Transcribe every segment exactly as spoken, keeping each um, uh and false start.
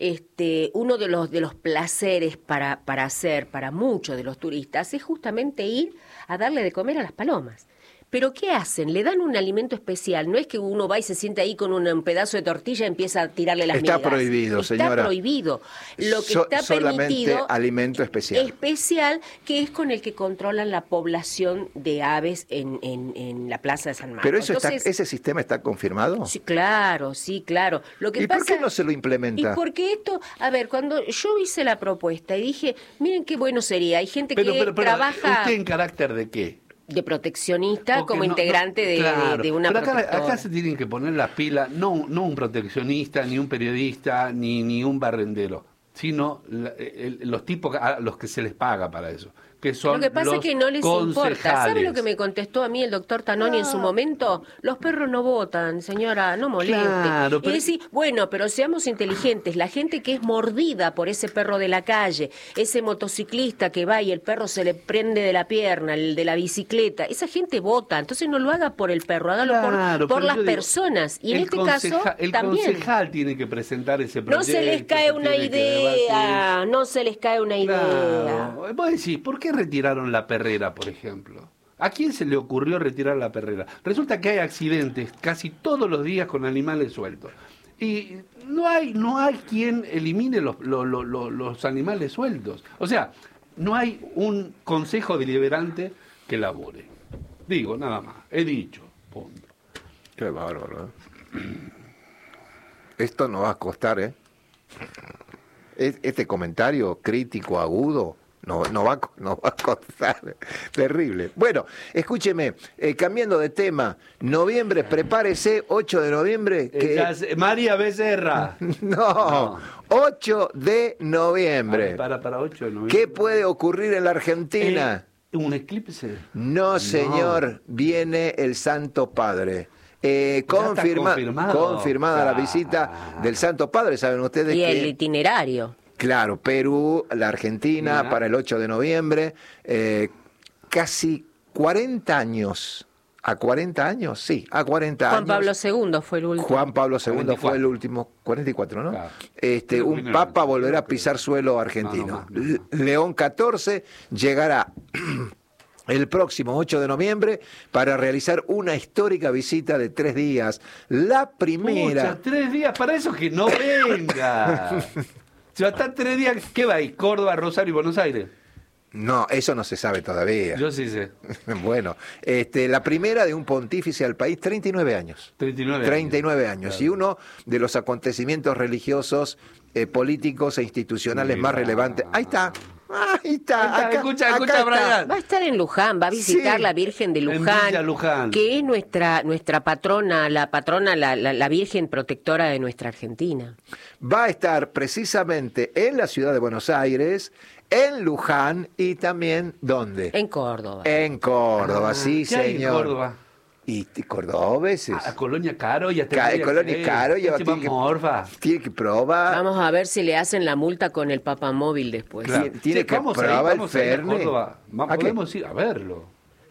este, uno de los, de los placeres para, para hacer, para muchos de los turistas, es justamente ir a darle de comer a las palomas. ¿Pero qué hacen? Le dan un alimento especial. No es que uno va y se siente ahí con un, un pedazo de tortilla y empieza a tirarle las está migas. Prohibido, está señora. Está prohibido. Lo que so, está solamente permitido... alimento especial. Especial, que es con el que controlan la población de aves en, en, en la Plaza de San Marcos. ¿Pero eso Entonces, está, ese sistema está confirmado? Sí, claro, sí, claro. Lo que ¿Y pasa, por qué no se lo implementa? Y porque esto, a ver, cuando yo hice la propuesta y dije, miren qué bueno sería, hay gente pero, que pero, pero, trabaja... ¿Usted en carácter de qué? De proteccionista, Porque como no, integrante no, de, claro, de, de una pero acá, protectora. acá se tienen que poner las pilas, no, no un proteccionista, ni un periodista, ni, ni un barrendero, sino la, el, los tipos a los que se les paga para eso. Que son lo que pasa los es que no les concejales. importa. ¿Sabe lo que me contestó a mí el doctor Tanoni ah. en su momento? Los perros no votan, señora, no moleste. Claro, pero... Y decir, bueno, pero seamos inteligentes. La gente que es mordida por ese perro de la calle, ese motociclista que va y el perro se le prende de la pierna, el de la bicicleta, esa gente vota. Entonces no lo haga por el perro, hágalo claro, por, por las digo, personas. Y en este conceja, caso, el también. El concejal tiene que presentar ese proyecto. No se les cae una idea, no se les cae una claro. idea. Vos decís, ¿por qué retiraron la perrera, por ejemplo? ¿A quién se le ocurrió retirar la perrera? Resulta que hay accidentes casi todos los días con animales sueltos. Y no hay no hay quien elimine los, los, los, los animales sueltos. O sea, no hay un consejo deliberante que labore. Digo, nada más. He dicho. Punto. Qué bárbaro, ¿eh? Esto nos va a costar, ¿eh? Este comentario crítico, agudo, No, no, va, no va a costar. Terrible. Bueno, escúcheme, eh, cambiando de tema, noviembre, prepárese, ocho de noviembre. Que... Eh, María Becerra. no, no, ocho de noviembre. Ver, para, para ocho de noviembre. ¿Qué puede ocurrir en la Argentina? Eh, ¿Un eclipse? No, señor, no. Viene el Santo Padre. Eh, confirma, confirmada claro. la visita del Santo Padre, ¿saben ustedes? Y que... el itinerario. Claro, Perú, la Argentina, Mira. para el ocho de noviembre, eh, casi cuarenta años, ¿a cuarenta años? Sí, a cuarenta Juan años. Juan Pablo segundo fue el último. Juan Pablo segundo fue el último, cuarenta y cuatro, ¿no? Claro. Este, un primero, papa volverá a pisar suelo argentino. No, no, no, no. León catorce llegará el próximo ocho de noviembre para realizar una histórica visita de tres días. La primera... Pucha, tres días, para eso que no venga. Si va a estar tres días, ¿qué va ahí? ¿Córdoba, Rosario y Buenos Aires? No, eso no se sabe todavía. Yo sí sé. Bueno, este, la primera de un pontífice al país, treinta y nueve años. treinta y nueve, treinta y nueve años. Claro. Y uno de los acontecimientos religiosos, eh, políticos e institucionales sí, más relevantes. Ahí está. Ahí está, está acá, escucha, acá escucha, está. Brian. Va a estar en Luján, va a visitar sí. la Virgen de Luján, Luján, que es nuestra nuestra patrona, la patrona, la, la, la Virgen protectora de nuestra Argentina. Va a estar precisamente en la ciudad de Buenos Aires, en Luján y también, ¿dónde? En Córdoba. En Córdoba, ah, sí, ¿qué señor. Hay en Córdoba? Y, y cordobeses. A Colonia Caro y hasta Ca Colonia Caro y tiene que, tiene que probar. Vamos a ver si le hacen la multa con el papamóvil después. Claro. Tiene, tiene sí, que probar el Fernet. Podemos ir a verlo.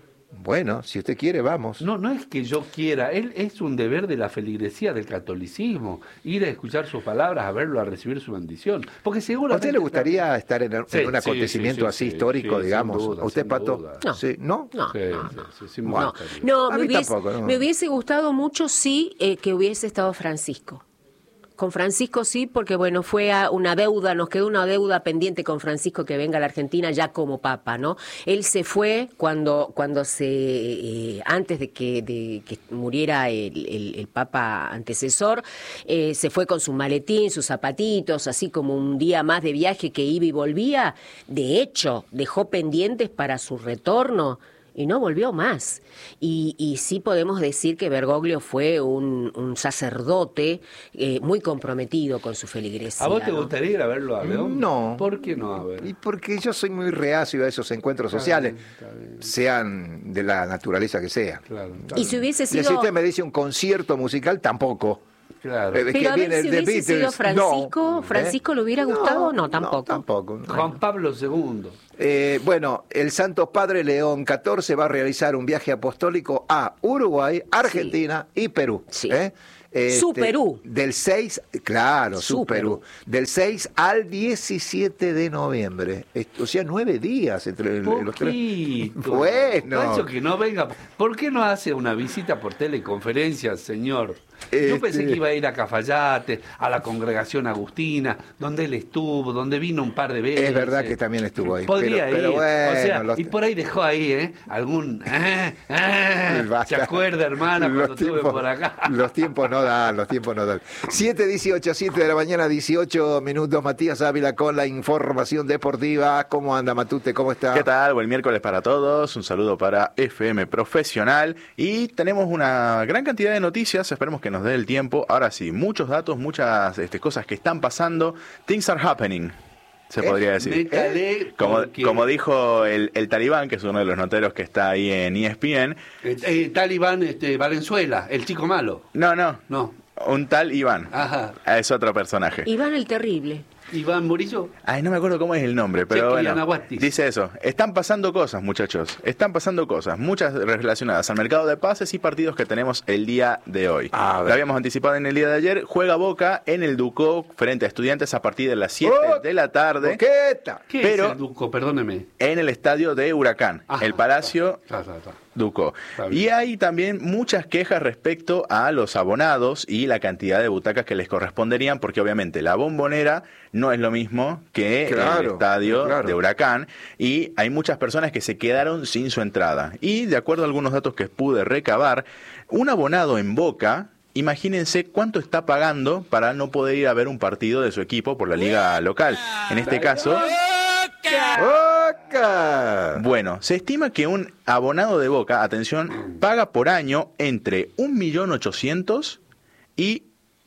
Bueno, si usted quiere, vamos. No, no es que yo quiera, él es un deber de la feligresía del catolicismo, ir a escuchar sus palabras, a verlo, a recibir su bendición. Porque seguro. ¿A usted le gustaría está... estar en, sí, en un acontecimiento sí, sí, así sí, histórico, sí, digamos? Duda, ¿A usted, Pato? Duda. No. ¿Sí? ¿No? No, sí, no, sí, no. Sí, sí, no. no me, hubiese, tampoco, no. me hubiese gustado mucho, sí, eh, que hubiese estado Francisco. Con Francisco sí, porque bueno, fue a una deuda, nos quedó una deuda pendiente con Francisco que venga a la Argentina ya como papa, ¿no? Él se fue cuando cuando se eh, antes de que, de que muriera el, el, el papa antecesor, eh, se fue con su maletín, sus zapatitos, así como un día más de viaje que iba y volvía. De hecho, dejó pendientes para su retorno. Y no volvió más. Y, y sí podemos decir que Bergoglio fue un, un sacerdote eh, muy comprometido con su feligresía. ¿A vos te ¿no? gustaría ir a verlo a León? No. ¿Por qué no? A ver. Y porque yo soy muy reacio a esos encuentros está sociales, bien, está bien. Sean de la naturaleza que sea. Claro, y si hubiese sido... Y si usted me dice un concierto musical, tampoco. Claro. Pero que a ver si hubiese Beatles, sido Francisco, no. ¿Francisco ¿Eh? le hubiera gustado? No, no tampoco. No, tampoco. No. Juan Pablo segundo. Eh, bueno, el Santo Padre León catorce va a realizar un viaje apostólico a Uruguay, Argentina sí. y Perú. Sí. ¿eh? Este, Superú. Del seis, claro, Superú. Del seis al diecisiete de noviembre. O sea, nueve días entre Poquito. los tres. Bueno. Por eso que no venga. ¿Por qué no hace una visita por teleconferencia, señor? Este... Yo pensé que iba a ir a Cafayate, a la congregación agustina, donde él estuvo, donde vino un par de veces. Es verdad que también estuvo ahí. Podría pero, ir. pero bueno, o sea, los... y por ahí dejó ahí, ¿eh? Algún... Eh, eh, ¿se acuerda, hermana, cuando tiempos, estuve por acá? Los tiempos no dan, los tiempos no dan. siete dieciocho, siete de la mañana, dieciocho minutos. Matías Ávila con la información deportiva. ¿Cómo anda, Matute? ¿Cómo está? ¿Qué tal? Buen miércoles para todos. Un saludo para F M Profesional. Y tenemos una gran cantidad de noticias. Esperemos que nos dé el tiempo. Ahora sí, muchos datos, muchas este, cosas que están pasando. Things are happening, se ¿Eh? podría decir. Métale Como, porque... como dijo el, el Talibán, que es uno de los noteros que está ahí en E S P N. Eh, eh, Talibán este, Valenzuela, el chico malo. No, no. No. Un tal Iván. Ajá. Es otro personaje. Iván el Terrible. Iván Murillo. Ay, no me acuerdo cómo es el nombre, pero Chequi bueno, Anahuatis. dice eso. Están pasando cosas, muchachos. Están pasando cosas, muchas relacionadas al mercado de pases y partidos que tenemos el día de hoy. A ver. Lo habíamos anticipado en el día de ayer. Juega Boca en el Ducó frente a Estudiantes a partir de las siete ¡Oh! de la tarde Boqueta. ¿Qué Pero- es el Duco? Perdóneme. en el estadio de Huracán, Ajá. el Palacio Ta, ta, ta. Ducó. Está bien. Y hay también muchas quejas respecto a los abonados y la cantidad de butacas que les corresponderían, porque obviamente la Bombonera no es lo mismo que Claro, el estadio claro. de Huracán, y hay muchas personas que se quedaron sin su entrada. Y de acuerdo a algunos datos que pude recabar, un abonado en Boca, imagínense cuánto está pagando para no poder ir a ver un partido de su equipo por la liga local. En este caso... Boca. Bueno, se estima que un abonado de Boca, atención, paga por año entre un millón ochocientos y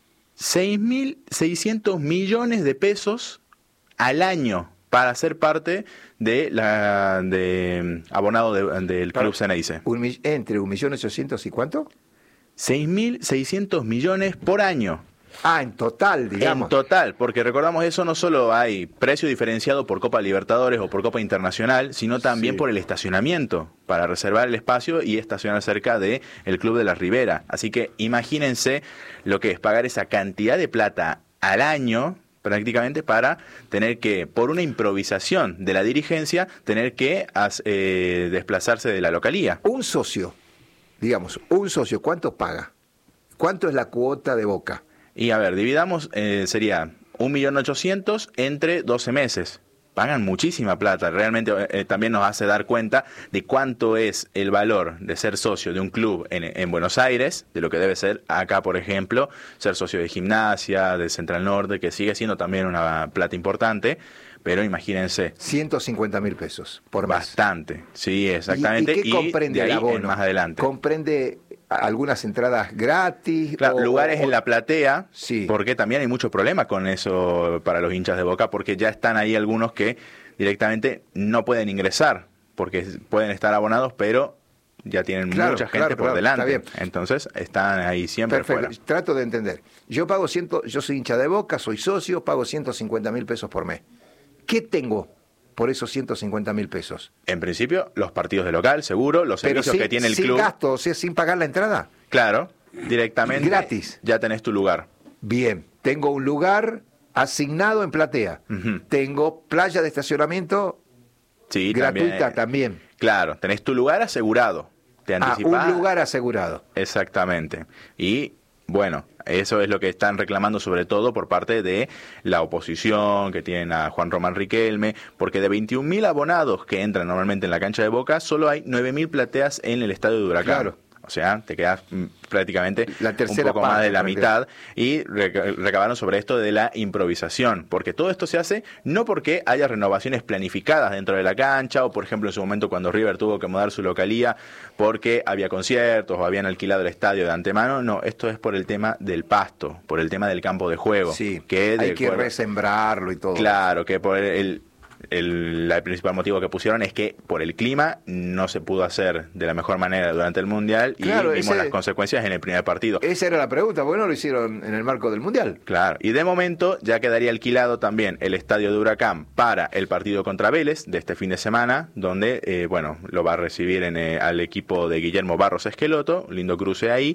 seis mil seiscientos millones de pesos al año para ser parte de la de abonado de- del Club Ceneice. Un mi- entre un millón ochocientos y cuánto? seis mil seiscientos millones por año. Ah, en total, digamos. En total, porque recordamos eso, no solo hay precio diferenciado por Copa Libertadores o por Copa Internacional, sino también Sí. por el estacionamiento, para reservar el espacio y estacionar cerca de el Club de la Ribera. Así que imagínense lo que es pagar esa cantidad de plata al año, prácticamente, para tener que, por una improvisación de la dirigencia, tener que as- eh, desplazarse de la localía. Un socio, digamos, un socio, ¿cuánto paga? ¿Cuánto es la cuota de Boca? Y a ver, dividamos, eh, sería un millón ochocientos entre doce meses. Pagan muchísima plata. Realmente eh, también nos hace dar cuenta de cuánto es el valor de ser socio de un club en, en Buenos Aires, de lo que debe ser acá, por ejemplo, ser socio de Gimnasia, de Central Norte, que sigue siendo también una plata importante. Pero imagínense, ciento cincuenta mil pesos por mes. bastante. Sí, exactamente. ¿Y, y qué comprende de ahí el en abono? más adelante. ¿Comprende algunas entradas gratis? Claro, o- lugares o- en la platea, Sí. porque también hay mucho problema con eso para los hinchas de Boca, porque ya están ahí algunos que directamente no pueden ingresar, porque pueden estar abonados, pero ya tienen Claro, mucha gente claro, por claro, delante. está bien. Entonces están ahí siempre Perfecto, fuera. trato de entender. Yo pago ciento, yo soy hincha de Boca, soy socio, pago ciento cincuenta mil pesos por mes. ¿Qué tengo por esos ciento cincuenta mil pesos? En principio, los partidos de local, seguro, los Pero servicios sin, que tiene el sin club, gasto, o sea, sin pagar la entrada. claro, directamente Gratis. ya tenés tu lugar. Bien, tengo un lugar asignado en platea. Ujú. Tengo playa de estacionamiento Sí, gratuita también. también. Claro, tenés tu lugar asegurado. Te Ah, anticipás. un lugar asegurado. Exactamente. Y bueno, eso es lo que están reclamando sobre todo por parte de la oposición que tienen a Juan Román Riquelme, porque de veintiún mil abonados que entran normalmente en la cancha de Boca, solo hay nueve mil plateas en el estadio de Huracán. Claro. O sea, te quedas mm, prácticamente La tercera un poco más parte, de la prácticamente. mitad. Y reca- recabaron sobre esto de la improvisación, porque todo esto se hace no porque haya renovaciones planificadas dentro de la cancha, o por ejemplo en su momento cuando River tuvo que mudar su localía porque había conciertos o habían alquilado el estadio de antemano. No, esto es por el tema del pasto, por el tema del campo de juego. Sí, que de hay que acuerdo- resembrarlo y todo. Claro, que por el, el, el principal motivo que pusieron es que por el clima no se pudo hacer de la mejor manera durante el Mundial, y Claro, vimos ese- las consecuencias en el primer partido. Esa era la pregunta, ¿por qué no lo hicieron en el marco del Mundial? Claro, y de momento ya quedaría alquilado también el estadio de Huracán para el partido contra Vélez de este fin de semana, donde, eh, bueno, lo va a recibir en, eh, al equipo de Guillermo Barros Esqueloto, un lindo cruce ahí.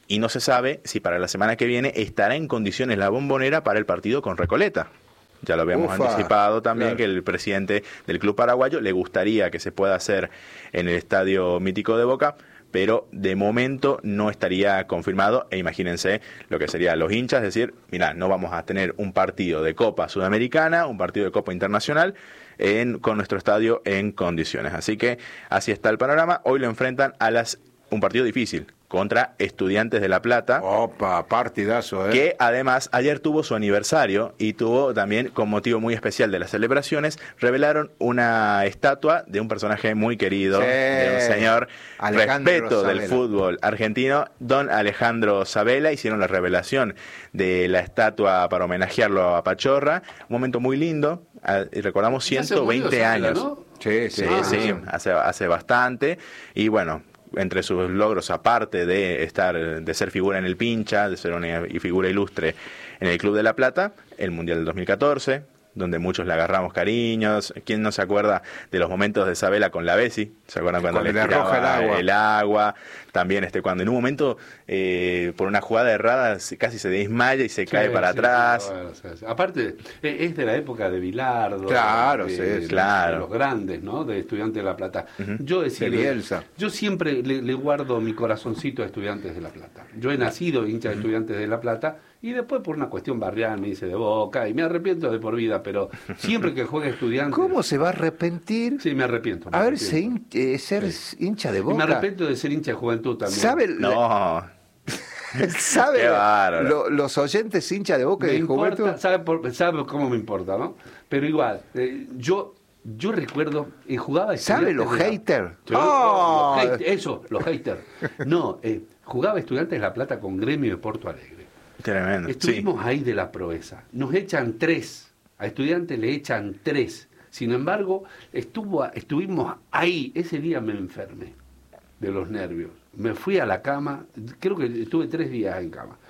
y no se sabe si para la semana que viene estará en condiciones la Bombonera para el partido con Recoleta. Ya lo habíamos Ufa, anticipado también, claro. que el presidente del club paraguayo le gustaría que se pueda hacer en el estadio mítico de Boca, pero de momento no estaría confirmado, e imagínense lo que serían los hinchas, decir, mirá, no vamos a tener un partido de Copa Sudamericana, un partido de Copa Internacional, en, con nuestro estadio en condiciones. Así que así está el panorama. Hoy lo enfrentan a las un partido difícil contra Estudiantes de La Plata. Opa, partidazo, ¿eh? Que además ayer tuvo su aniversario y tuvo también, con motivo muy especial de las celebraciones, revelaron una estatua de un personaje muy querido, Sí. de un señor Alejandro respeto Sabela. del fútbol argentino, don Alejandro Sabela. Hicieron la revelación de la estatua para homenajearlo a Pachorra. Un momento muy lindo. Ah, y recordamos Ya se ciento veinte murió Sabela, años. ¿no? Sí, sí. Sí, Ah, sí, sí. hace, hace bastante. Y bueno, entre sus logros, aparte de estar, de ser figura en el Pincha, de ser una figura ilustre en el Club de La Plata, el Mundial del dos mil catorce, donde muchos le agarramos cariños. ¿Quién no se acuerda de los momentos de Sabela con la Bessi? ¿Se acuerdan cuando, Cuando le le arroja tiraba el agua? el agua? También este, cuando en un momento, eh, por una jugada errada, se- casi se desmaya y se Sí, cae para sí, atrás. bueno, sí, sí. Aparte, eh, es de la época de Bilardo, Claro, de, sí, de- sí. Claro. de los grandes, ¿no? De Estudiantes de La Plata. Yo he De sido- Bielsa. yo siempre le, le guardo mi corazoncito a Estudiantes de La Plata. Yo he nacido hincha de Estudiantes de La Plata y después por una cuestión barrial me hice de Boca y me arrepiento de por vida, pero siempre que juegue Estudiantes... ¿Cómo se va a arrepentir? Sí, me arrepiento. me A ver, arrepiento. se hin- eh, ser hincha de Y Boca. me arrepiento de ser hincha de Juventud también. ¿Sabe, No, sabe Qué bárbaro. lo- los oyentes hincha de Boca Me y de importa, Juventud? ¿sabe, por- sabe cómo me importa, no? Pero igual, eh, yo yo recuerdo, eh, jugaba... ¿Sabe Estudiantes los de La- haters? Sí, ¡Oh! los hate- eso, los haters. No, eh, jugaba Estudiantes de La Plata con Gremio de Porto Alegre. tremendo. Sí. Estuvimos ahí de la proeza. Nos echan tres. A Estudiantes le echan tres. Sin embargo, estuvo, estuvimos ahí. Ese día me enfermé de los nervios. Me fui a la cama. Creo que estuve tres días en cama.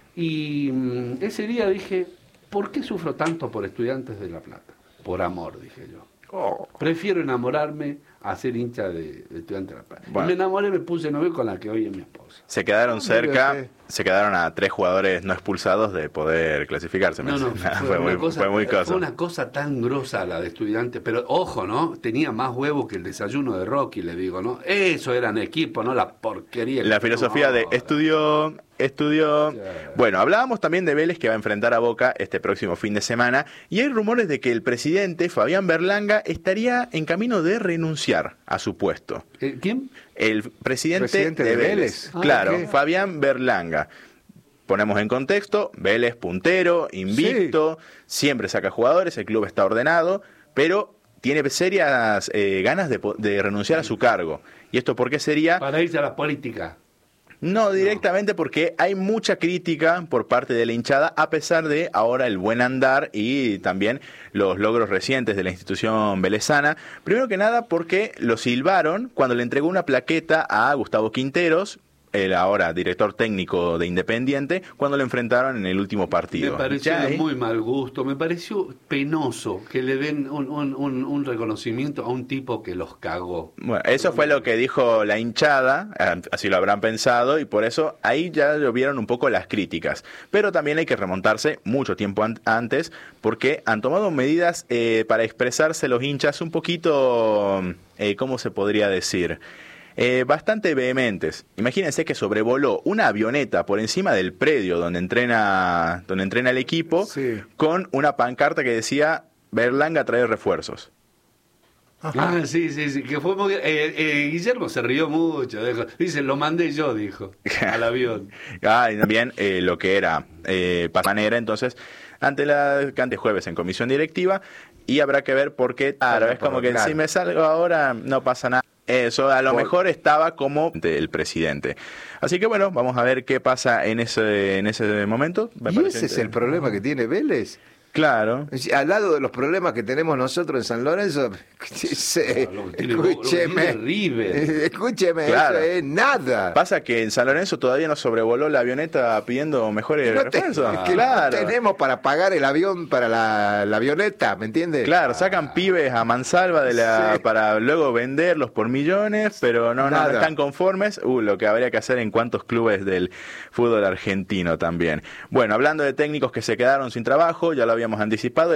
Y mm, ese día dije, ¿por qué sufro tanto por Estudiantes de La Plata? Por amor, dije yo. Oh. Prefiero enamorarme a ser hincha de, de Estudiantes de La Plata. Bueno. Y me enamoré, me puse novio con la que hoy es mi esposa. Se quedaron Ah, cerca, mira, sí. se quedaron a tres jugadores no expulsados de poder clasificarse. me No, no, parece. fue, fue, una muy, cosa, fue muy cosa. fue una cosa tan grosa la de Estudiantes, pero ojo, ¿no? Tenía más huevo que el desayuno de Rocky, le digo, ¿no? Eso eran equipo, no la porquería. La que- filosofía no, de estudió, estudió. Sí. Bueno, hablábamos también de Vélez, que va a enfrentar a Boca este próximo fin de semana, y hay rumores de que el presidente Fabián Berlanga estaría en camino de renunciar a su puesto. Eh, ¿Quién? El presidente, Presidente de de Vélez. Vélez. Ah, Claro, ¿qué? Fabián Berlanga. Ponemos en contexto, Vélez puntero, invicto, siempre saca jugadores, el club está ordenado, pero tiene serias eh, ganas de, po- de renunciar a su cargo. ¿Y esto por qué sería? Para irse a la política. No directamente, porque hay mucha crítica por parte de la hinchada, a pesar de ahora el buen andar y también los logros recientes de la institución velezana. Primero que nada porque lo silbaron cuando le entregó una plaqueta a Gustavo Quinteros, el ahora director técnico de Independiente, cuando lo enfrentaron en el último partido. Me pareció Ya de ahí- muy mal gusto, me pareció penoso que le den un, un, un, un reconocimiento a un tipo que los cagó. Bueno, eso fue lo que dijo la hinchada, eh, así lo habrán pensado, y por eso ahí ya llovieron un poco las críticas. Pero también hay que remontarse mucho tiempo an- antes, porque han tomado medidas eh, para expresarse los hinchas un poquito, eh, ¿cómo se podría decir? Eh, bastante vehementes. Imagínense que sobrevoló una avioneta por encima del predio donde entrena, donde entrena el equipo, Sí. con una pancarta que decía Berlanga trae refuerzos. Ah, sí, sí, sí, que fue muy... Eh, eh, Guillermo se rió mucho, dijo, dice, lo mandé yo, dijo, al avión. Ah, y también eh, lo que era eh, manera, entonces, ante la antes jueves en comisión directiva, y habrá que ver por qué, claro, es como que claro. si me salgo ahora no pasa nada. Eso a lo Por- mejor estaba como el presidente. Así que bueno, vamos a ver qué pasa en ese en ese momento. Me ¿Y parece ese es inter- el problema que tiene Vélez? Claro. Al lado de los problemas que tenemos nosotros en San Lorenzo, se, Claro, lo que tiene- escúcheme, lo que tiene River. escúcheme, Claro. eso es nada. Pasa que en San Lorenzo todavía no sobrevoló la avioneta pidiendo mejores No te- refuerzos. es que Claro. no tenemos para pagar el avión para la, la avioneta, ¿me entiendes? Claro, sacan pibes a mansalva de la, Sí. para luego venderlos por millones, pero no, no, no Nada. están conformes. Uh, lo que habría que hacer en cuantos clubes del fútbol argentino también. Bueno, hablando de técnicos que se quedaron sin trabajo, ya lo habíamos anticipado.